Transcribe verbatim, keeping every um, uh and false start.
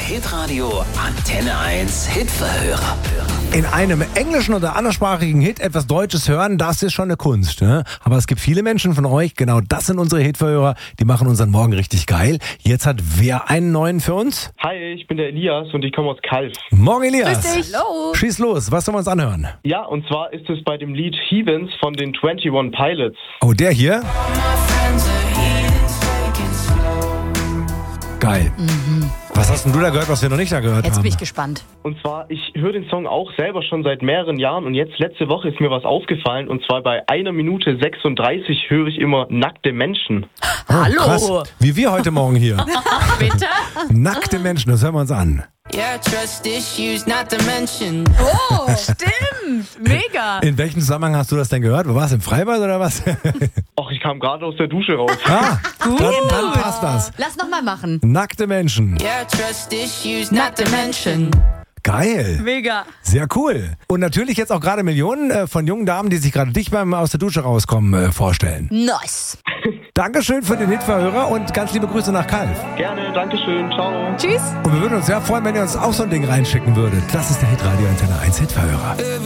Hitradio Antenne eins Hitverhörer. In einem englischen oder anderssprachigen Hit etwas Deutsches hören, das ist schon eine Kunst. Ne? Aber es gibt viele Menschen von euch, genau das sind unsere Hitverhörer, die machen unseren Morgen richtig geil. Jetzt hat wer einen neuen für uns? Hi, ich bin der Elias und ich komme aus Calw. Morgen Elias. Grüß dich. Hallo. Schieß los, was sollen wir uns anhören? Ja, und zwar ist es bei dem Lied Heathens von den einundzwanzig Pilots. Oh, der hier? Geil. Mhm. Was hast denn du da gehört, was wir noch nicht da gehört Jetzt haben? bin ich gespannt. Und zwar, ich höre den Song auch selber schon seit mehreren Jahren und jetzt letzte Woche ist mir was aufgefallen und zwar bei einer Minute sechsunddreißig höre ich immer nackte Menschen. Oh, Hallo. Krass. Wie wir heute Morgen hier. Bitte? Nackte Menschen, das hören wir uns an. Yeah, trust issues not to mention. Oh, stimmt. Mega. In welchem Zusammenhang hast du das denn gehört? Wo warst du, im Freibad oder was? Ach, ich kam gerade aus der Dusche raus. Ah, dann, dann passt das. Lass noch mal machen. Nackte Menschen. Yeah, trust issues not to mention. Geil. Mega. Sehr cool. Und natürlich jetzt auch gerade Millionen äh, von jungen Damen, die sich gerade dich beim aus der Dusche rauskommen, äh, vorstellen. Nice. Dankeschön für den Hitverhörer und ganz liebe Grüße nach Calw. Gerne, Dankeschön, ciao. Tschüss. Und wir würden uns sehr freuen, wenn ihr uns auch so ein Ding reinschicken würdet. Das ist der Hitradio Antenne eins Hitverhörer.